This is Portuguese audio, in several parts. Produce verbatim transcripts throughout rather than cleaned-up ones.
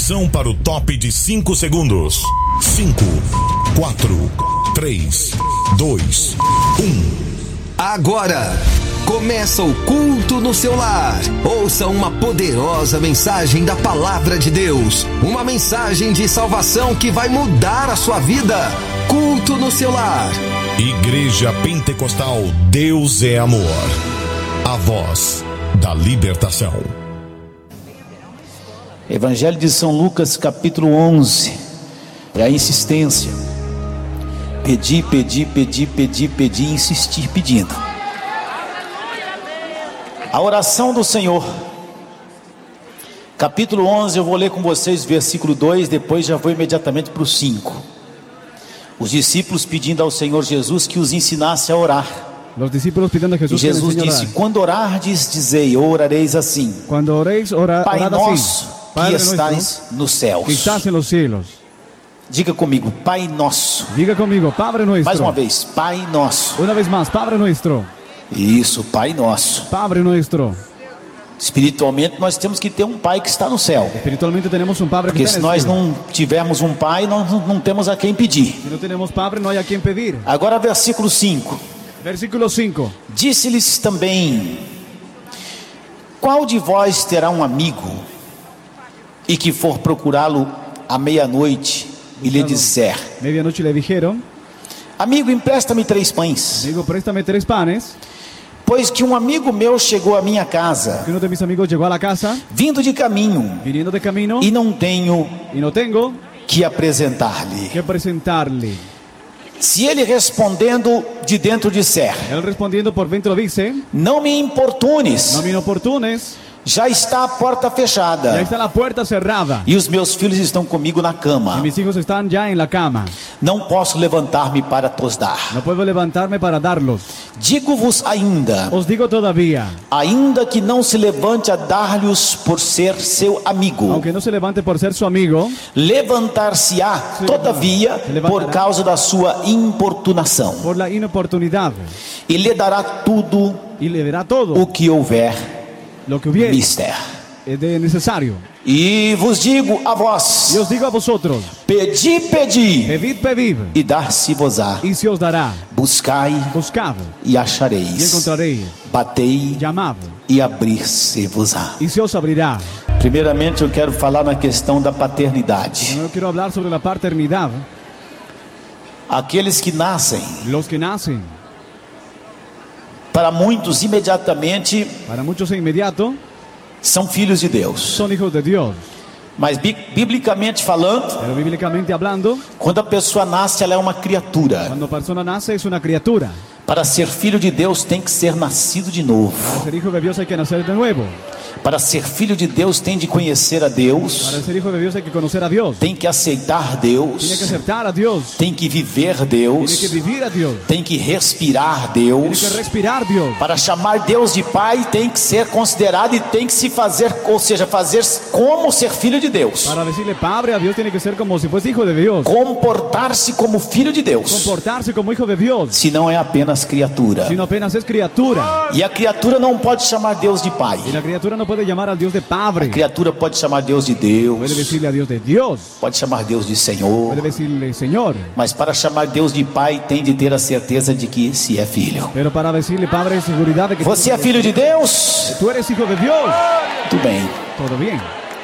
Atenção para o top de cinco segundos. cinco, quatro, três, dois, um. Agora começa o culto no seu lar. Ouça uma poderosa mensagem da palavra de Deus. Uma mensagem de salvação que vai mudar a sua vida. Culto no seu lar. Igreja Pentecostal Deus é Amor. A voz da libertação. Evangelho de São Lucas, capítulo onze. É a insistência. Pedir, pedir, pedir, pedir, pedir, insistir pedindo. A oração do Senhor. Capítulo onze, eu vou ler com vocês versículo dois, depois já vou imediatamente para o cinco. Os discípulos pedindo ao Senhor Jesus que os ensinasse a orar. Los discípulos pidiendo a Jesús E Jesus que les enseñe a disse: orar. quando orardes, dizei, ou orareis assim: Cuando oréis, ora, Pai orad nosso, así. que Padre estais nuestro, nos céus. que estás en los cielos. Diga comigo, Pai nosso. Diga conmigo, Padre nuestro. Mais uma vez, Pai nosso. Una vez más, Padre nuestro. Isso, Pai nosso. Padre nuestro. Espiritualmente nós temos que ter um Pai que está no céu. Espiritualmente tenemos un Padre que Porque está se en el nós cielo. não tivermos um Pai, nós não não temos a quem pedir. Si no tenemos Padre, no hay a quien pedir. Agora versículo cinco. Versículo cinco. Disse-lhes também: qual de vós terá um amigo e que for procurá-lo à meia-noite e lhe disser: Medianoche le dijeron: amigo, empresta-me três pães, amigo, préstame tres panes. pois que um amigo meu chegou à minha casa, Que uno de mis amigos llegó a la casa, vindo de caminho, viniendo de camino, e não tenho y no tengo que apresentar-lhe. que presentarle. Se ele respondendo de dentro disser: Él respondiendo por dentro dice: não me importunes, no me inoportunes, já está a porta ya fechada, está la puerta cerrada. e os meus filhos estão comigo na Y cama, mis hijos están ya en la cama. não posso levantar-me para tos dar. No puedo levantarme para darlos. Digo-vos ainda, Os digo todavía, ainda que não se levante a dar-lhes por ser seu amigo, aunque no se levante por ser su amigo, levantar-se-á todavia por causa da sua importunação, por la inoportunidad, e lhe dará tudo y le dará todo o que houver lo que hubiere mister. de necesario. E vos digo a vós: Y os digo a vosotros, pedi, pedi, pedid, pedid, e dar-se-vos-á. y se os dará. Buscai Buscad, e y achareis. encontraréis. Batei Llamad, e abrir-se-vos-á. y se os abrirá. Primeiramente eu quero falar na questão da paternidade. No quiero hablar sobre la paternidad. Aqueles que nascem, Los que nacen, para muitos imediatamente para muchos de inmediato, são filhos de Deus. son hijos de Dios. Mas bi- biblicamente falando, Pero bíblicamente hablando, quando a pessoa nasce, ela é uma criatura. cuando persona nace es una criatura. Para ser filho de Deus tem que ser nascido de novo. Para ser hijo de Dios hay que nacer de nuevo. Para ser filho de Deus tem de conhecer a Para Deus, ser hijo de Dios hay que conocer a Dios. tem que aceitar Tiene que Deus, aceptar a Dios. tem que viver Tiene que Deus, vivir a Dios. tem que respirar Tiene Deus. que respirar Dios. Para chamar Deus de Pai tem que ser considerado e tem que se fazer, ou seja, fazer como ser filho de Deus. Para decirle padre a Dios tiene que ser como si fuese hijo de Dios. Comportar-se como filho de Deus. Comportarse como hijo de Dios. Se não é apenas criatura. Sino apenas es criatura. E a criatura não pode chamar Deus de Pai. Y la criatura no puede llamar a Dios de A padre. criatura pode chamar Deus de Puede Deus, decirle a Dios de Dios. pode chamar Deus de Senhor, Puede decirle Señor. mas para chamar Deus de Pai tem de ter a certeza de que se é filho. Pero para decirle padre, seguridad de que Você é filho de Deus? tú eres hijo de Dios. Tudo bem. Todo bien.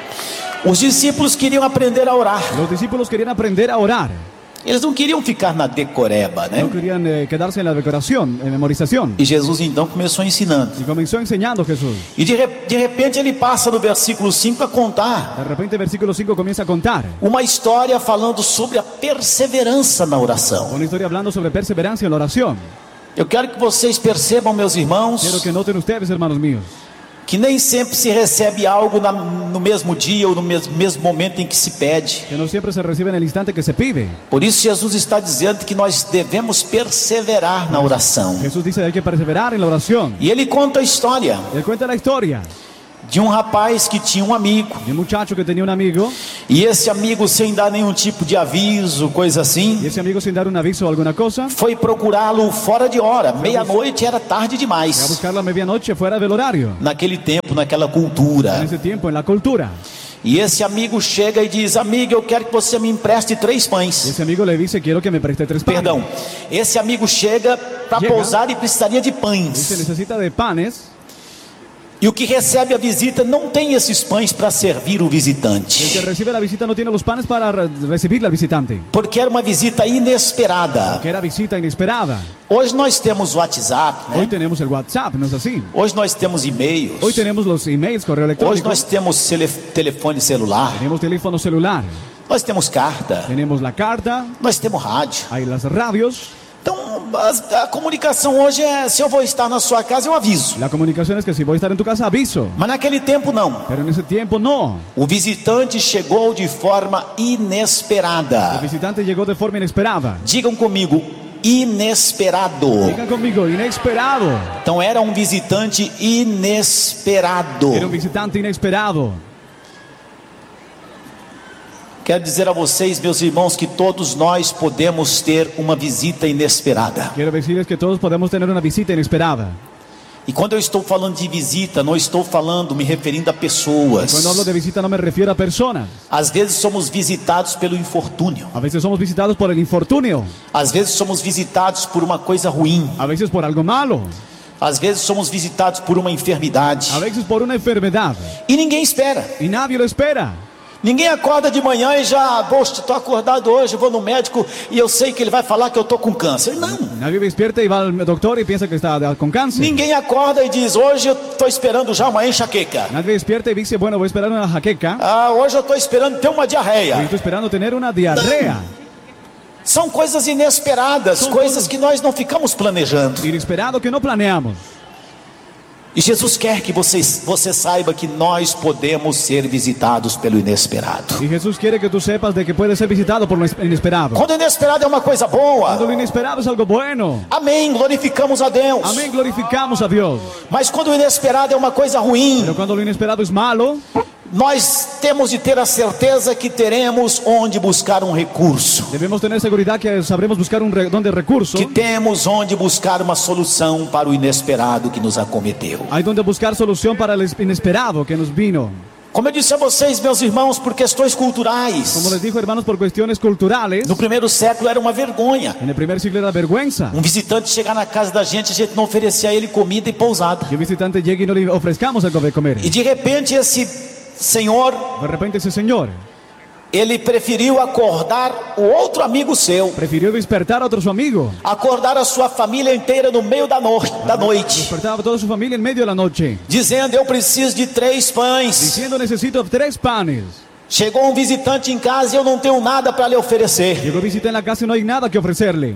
Os discípulos queriam aprender a orar. Los discípulos querían aprender a orar. Eles não queriam ficar na decoreba, né? No querían eh, quedarse en la decoración, en memorización. E Jesus então começou ensinando. Y comenzó enseñando Jesús. E de, re- de repente ele passa no versículo cinco a contar De repente, versículo cinco comienza a contar uma história falando sobre a perseverança na oração. una historia hablando sobre perseverancia en la oración. Eu quero que vocês percebam, meus Quiero irmãos, que noten ustedes, hermanos míos, que nem sempre se recebe algo na- no mesmo dia ou no mes- mesmo momento em que se pede. que no siempre se recibe en el instante que se pide. Por isso Jesus está dizendo que nós devemos perseverar na oração. Jesús dice que hay que perseverar en la oración. E ele conta a história Él cuenta la historia de um rapaz que tinha um amigo, de un muchacho que tenía un amigo, e esse amigo, sem dar nenhum tipo de aviso, coisa y assim, ese amigo, sin dar un aviso o alguna cosa, foi procurá-lo fora de hora. Meia-noite era tarde fue a demais buscarlo a medianoche fuera del horario. naquele tempo, naquela En cultura. ese tiempo, en la cultura. E esse amigo chega e diz: amigo, eu quero que você me empreste três pães. Ese amigo le dice, quiero que me preste tres panes. Perdão, esse amigo chega para Chega. pousar e precisaria de Dice, pães. necesita de panes. E o que recebe a visita não tem esses pães para servir o El que visitante, recibe la visita no tiene los panes para re- recibirle al visitante. porque era uma visita inesperada. Que era visita inesperada. Hoje nós temos WhatsApp, Hoy né? tenemos el WhatsApp, ¿no es así? Hoje nós temos e-mails. Hoy tenemos los emails, correo Hoje electrónico. nós temos cele- telefone celular. Tenemos teléfono celular. Nós temos carta. Tenemos la carta. Nós temos rádio. Hay las radios. Então as- a comunicação hoje é: se eu vou estar na sua casa, eu aviso. La comunicación es que si voy a estar en tu casa, aviso. Mas naquele tempo não. Pero en ese tiempo no. O visitante chegou de forma El inesperada. visitante llegó de forma inesperada. Digam comigo, inesperado. Digan conmigo, inesperado. Então era um visitante inesperado. Era un visitante inesperado. Quero dizer a vocês, meus irmãos, que todos nós podemos ter uma visita inesperada. Quiero decirles que todos podemos tener una visita inesperada. E quando eu estou falando de visita, não estou falando, me referindo a pessoas. Cuando hablo de visita no me refiero a personas. Às vezes somos visitados pelo infortúnio. A veces somos visitados por el infortunio. Às vezes somos visitados por uma coisa ruim. A veces por algo malo. Às vezes somos visitados por uma enfermidade. A veces por una enfermedad. E ninguém espera. Y nadie lo espera. Ninguém acorda de manhã e já, poxa, estou acordado hoje, vou no médico e eu sei que ele vai falar que eu estou com câncer. Não. Nadie despierta y va al doctor y piensa que está con cáncer. Ninguém acorda e diz: hoje eu estou esperando já uma enxaqueca. Nadie despierta y dice, bueno, voy a esperar una jaqueca. Ah, hoje eu estou esperando ter uma Hoy diarreia. estoy esperando tener una diarrea. São coisas inesperadas, São coisas coisas- que nós não ficamos planejando. Inesperado que no planeamos. E Jesus quer que você, você saiba que nós podemos ser visitados pelo inesperado. Y Jesús quiere que tú sepas de que puedes ser visitado por lo inesperado. Quando o inesperado é uma coisa Cuando boa, lo inesperado es algo bueno. amém, glorificamos a Deus. Amén, glorificamos a Dios. Mas quando o inesperado é uma coisa ruim, Pero cuando lo inesperado es malo, nós temos de ter a certeza que teremos onde buscar um recurso, debemos tener seguridad que sabremos buscar un re- donde recurso. que temos onde buscar uma solução para o inesperado que nos acometeu. Hay donde buscar solución para el inesperado que nos vino. Como eu disse a vocês, meus irmãos, por questões Como culturais, les dijo, hermanos, por cuestiones culturales, no primeiro século era uma vergonha en el primer siglo era vergüenza um visitante chegar na casa da gente, a gente não oferecer a ele comida e pousada. que un visitante llegue y no le ofrezcamos algo de comer. E de repente esse senhor, De repente ese señor ele preferiu acordar o outro amigo seu, prefirió despertar a otro su amigo. acordar a sua família inteira no meio da, no da noite, Despertaba a toda su familia en medio de la noche, dizendo: eu preciso de três pães. diciendo, necesito tres panes. Chegou um visitante em casa e eu não tenho nada para lhe oferecer. Llegó visita en la casa y no hay nada que ofrecerle.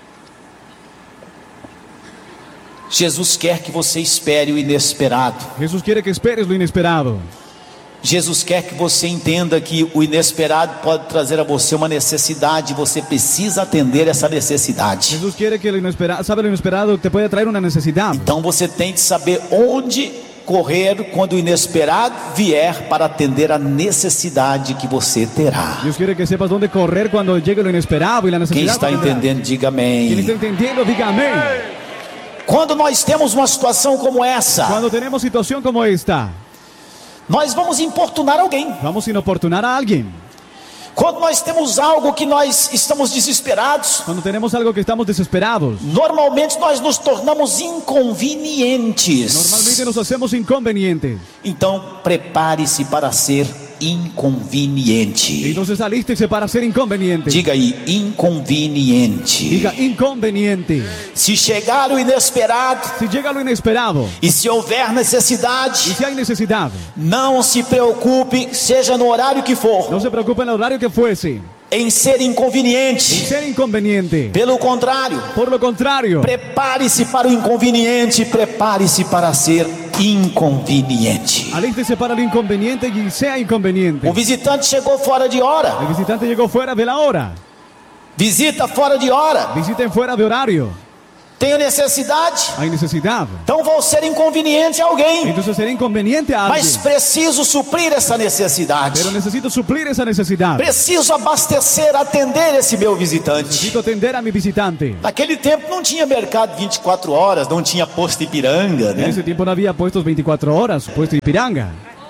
Jesus quer que você espere o inesperado. Jesús quiere que esperes lo inesperado. Jesus quer que você entenda que o inesperado pode trazer a você uma necessidade. Você precisa atender essa necessidade. Jesús quiere que lo inesperado, sabe lo inesperado te puede traer una necesidad. Então você tem de saber onde correr quando o inesperado vier para atender a necessidade que você terá. Dios quiere que sepas dónde correr cuando llegue lo inesperado y la Quem necesidad. está que tendrás. entendendo, diga Quien está amém. entendiendo, diga amén. Quando nós temos uma situação como essa, Cuando tenemos situación como esta, nós vamos importunar alguém. vamos a inoportunar a alguien. Quando nós temos algo que nós estamos desesperados, Cuando tenemos algo que estamos desesperados, normalmente nós nos tornamos inconvenientes. normalmente nos hacemos inconvenientes. Então prepare-se para ser inconveniente. Entonces alístese para ser inconveniente. Diga aí, inconveniente. Diga inconveniente. Se chegar o inesperado Si llega lo inesperado e se houver y necessidade, si hay necesidad, não se preocupe, seja no horário que for, no se preocupe en el horario que fuese, em ser en inconveniente. ser inconveniente. Pelo contrário, Por lo contrario, prepare-se para o inconveniente, prepare-se para ser inconveniente. alístese para lo inconveniente y sea inconveniente. O visitante chegou fora de hora. El visitante llegó fuera de la hora. Visita fora de hora. Visiten fuera de horario. Tenho necessidade, Hay necesidad. então vou ser inconveniente a alguém. Entonces será inconveniente a Mas alguien. preciso suprir essa necessidade. Pero necesito suplir esa necesidad. Preciso abastecer, atender esse meu visitante. Necesito atender a mi visitante. Naquele tempo não tinha mercado vinte e quatro horas, não tinha posto Ipiranga, En né? ese tiempo no había puestos veinticuatro horas, puesto Ipiranga.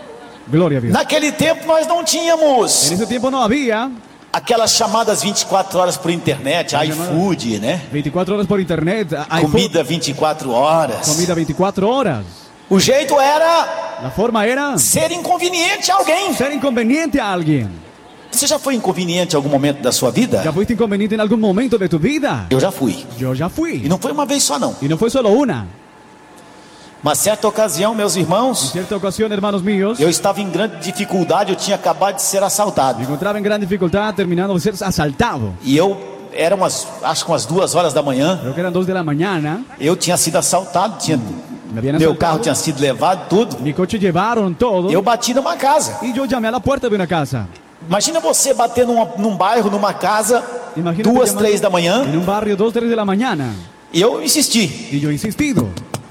Gloria a Dios. Naquele tempo nós não En tínhamos ese tiempo no había aquelas chamadas vinte e quatro horas por internet, iFood, né? veinticuatro horas por internet, iPhone, Comida vinte e quatro horas. comida veinticuatro horas. O jeito era La forma era ser inconveniente a alguém. ser inconveniente a alguien. Você já foi inconveniente em algum momento da sua vida? ¿Ya fuiste inconveniente en algún momento de tu vida? Eu já fui. Yo ya E fui. não foi uma vez só não. Y no fue solo una. Uma certa ocasião, meus En irmãos, cierta ocasión, hermanos míos, eu estava em grande dificuldade, eu tinha acabado de ser me assaltado. encontraba en gran dificultad terminando de ser asaltado. E eu, era umas, acho que umas duas horas da manhã, Creo que eran dos de la mañana. eu tinha sido assaltado, tinha, Me habían meu asaltado. carro tinha sido levado, tudo. Mi coche llevaron todo. Eu bati numa casa. Y yo llamé a la puerta de una casa. Imagina você bater numa, num bairro, numa casa, Imagínate duas, llamando três da manhã, en un barrio, dos, tres de la mañana. e eu insisti. Y yo he insistido.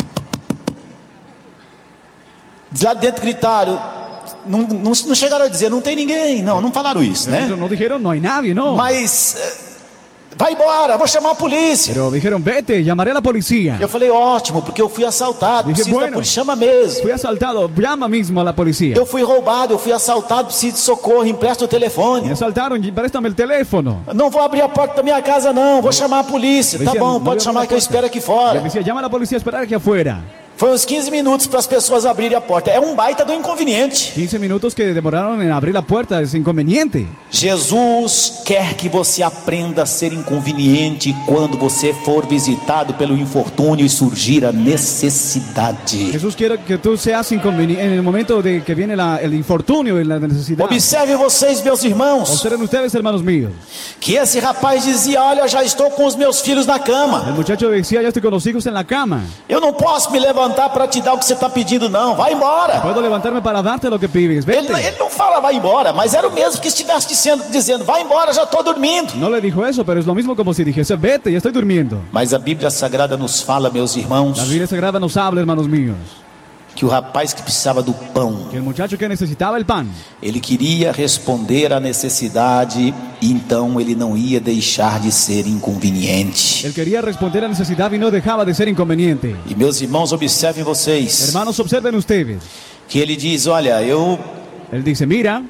De lá de dentro gritaram, não, não, não chegaram a dizer, não tem ninguém, não, não falaram isso, né? Pero no dijeron, no hay nadie, no. Mas, eh, vai embora, vou chamar a polícia. Pero dijeron, vete, llamaré a la policía. Eu falei, ótimo, porque eu fui assaltado, Dije, preciso da bueno. polícia, chama mesmo. Fui asaltado, llama mismo a la policía. Eu fui roubado, eu fui assaltado, preciso de socorro, empresta o Me telefone. asaltaron, préstame el teléfono. Não vou abrir a porta da minha casa não, vou chamar a polícia. Tá Decía, bom, no pode voy a chamar abrir que eu la puerta. espero aqui Le fora. decía, llama a la policía a esperar aquí afuera. Foi uns quinze minutos para as pessoas abrirem a porta. É um baita do inconveniente. quince minutos que demoraron en abrir la puerta, es inconveniente. Jesus quer que você aprenda a ser inconveniente quando você for visitado pelo infortúnio e surgir a necessidade. Jesús quiere que tú seas inconveniente en el momento de que viene la- el infortunio y la necesidad. Observe vocês, meus irmãos, Observen ustedes, hermanos míos. que esse rapaz dizia: olha, já estou com os meus filhos na cama. El muchacho decía, ya estoy con los hijos en la cama. Eu não posso me levantar para te dar o que você está pedindo, não. Vai embora. Puedo levantarme para darte lo que pides. Ele, Vete. ele não fala vai embora, mas era o mesmo que estivesse dizendo, dizendo vai embora, já estou dormindo. No le dijo eso, pero es lo mismo como si dijese, vete, ya estoy durmiendo. Mas a Bíblia Sagrada nos fala, meus irmãos, La Biblia Sagrada nos habla, hermanos míos, que o rapaz que precisava do pão, que el muchacho que necesitaba el pan, ele queria responder à necessidade, então ele não ia deixar de ser inconveniente. él quería responder a la necesidad y no dejaba de ser inconveniente. E meus irmãos, observem vocês, Hermanos, observen ustedes. que ele diz: olha, eu Él dice, mira,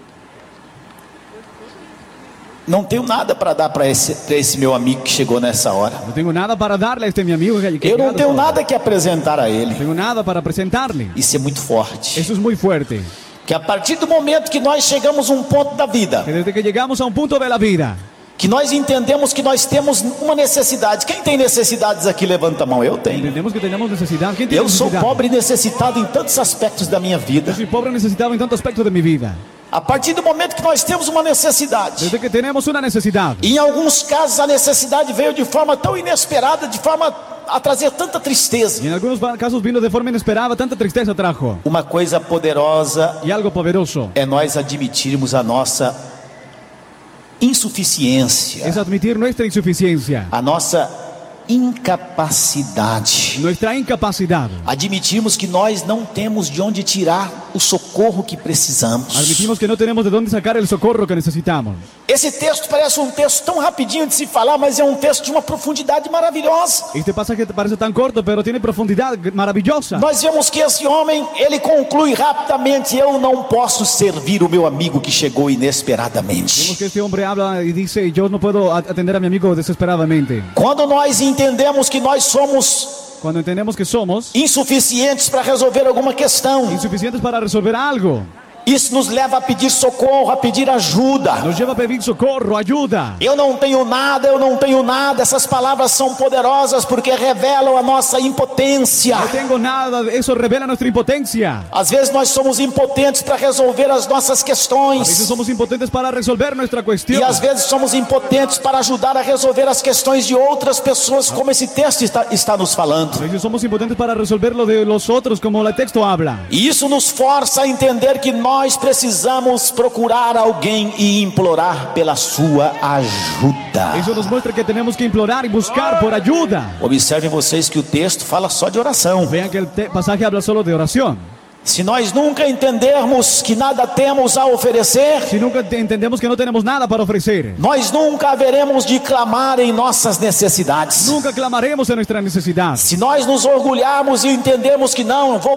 não tenho nada para dar para esse, pra esse meu amigo que chegou nessa hora. no tengo nada para darle a este mi amigo que, que ha Eu não llegado tenho ahora. nada que apresentar a ele. No tengo nada para presentarle. Isso é muito forte. Eso es muy fuerte. Que a partir do momento que nós chegamos a um ponto da vida, Que desde que llegamos a un punto de la vida, que nós entendemos que nós temos uma necessidade. Quem tem necessidades aqui, levanta a mão. Eu tenho. entendemos que tenemos necesidad. ¿Quién tiene Eu sou necesidad? pobre e necessitado em tantos aspectos da minha vida. Yo soy pobre y necesitado en tanto aspecto de mi vida. A partir do momento que nós temos uma necessidade, Desde que tenemos una necesidad. e em alguns casos a necessidade veio de forma tão inesperada, de forma a trazer tanta tristeza. Y en algunos casos vino de forma inesperada, tanta tristeza trajo. Uma coisa poderosa Y algo poderoso é nós admitirmos a nossa insuficiência, es admitir nuestra insuficiencia, a nossa incapacidade. nuestra incapacidad. Admitimos que nós não temos de onde tirar o socorro que precisamos. Admitimos que no tenemos de dónde sacar el socorro que necesitamos. Esse texto parece um texto tão rapidinho de se falar, mas é um texto de uma profundidade maravilhosa. Este pasaje parece tan corto, pero tiene profundidad maravillosa. Nós vemos que esse homem, ele conclui rapidamente: eu não posso servir o meu amigo que chegou Vemos inesperadamente. que este hombre habla y dice, yo no puedo atender a mi amigo desesperadamente. Quando nós entendemos que nós somos Cuando entendemos que somos insuficientes para resolver alguma questão, insuficientes para resolver algo, isso nos leva a pedir socorro, a pedir ajuda. nos lleva a pedir socorro, ayuda. Eu não tenho nada, eu não tenho nada. Essas palavras são poderosas porque revelam a nossa impotência. No tengo nada, eso revela nuestra impotencia. Às vezes nós somos impotentes para resolver as nossas A veces questões. somos impotentes para resolver nuestra cuestión. E às vezes somos impotentes para ajudar a resolver as questões de outras pessoas, como esse texto está, está nos falando. A veces somos impotentes para resolver lo de los otros, como el texto habla. E isso nos força a entender que nós precisamos procurar alguém e implorar pela sua ajuda. Eso nos muestra que tenemos que implorar y buscar por ayuda. Observem vocês que o texto fala só de oração. Vean que el te- pasaje habla solo de oración. Se nós nunca entendermos que nada temos a oferecer, Si nunca te- entendemos que no tenemos nada para ofrecer, nós nunca haveremos de clamar em nossas necessidades. nunca clamaremos en nuestra necesidad. Se nós nos orgulharmos e entendermos que não, vou